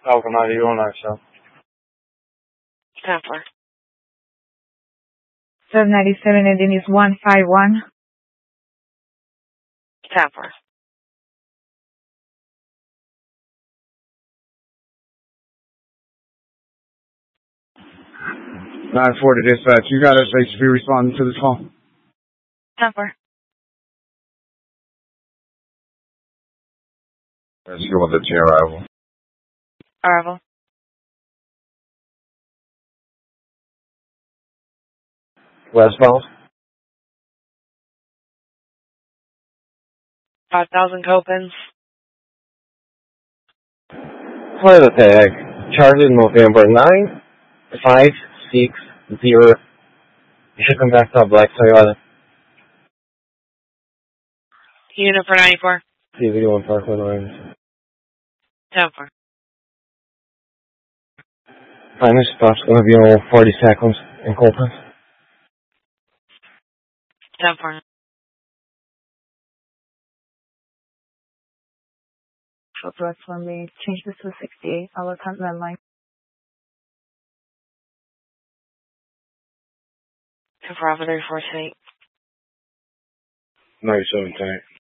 Falcon 91, show. 10-4. 797 ending is 151. 10-4. Nine 4 to dispatch. You got us. HB responding to this call. 10-4. Let's go with the T arrival. Arrival. Westbound. 5,000 Copins. Play the tag. Charlie November 9560. You should come back to Black Toyota. Unit for 94. TV 1 Parkland Orange. 10-4. Final stop's gonna be on 40 seconds in Colton. 10-4. Southwest for me. Change this to 68. I'll attempt that line. 10-4 Alpha 34 Tank. 97 tank.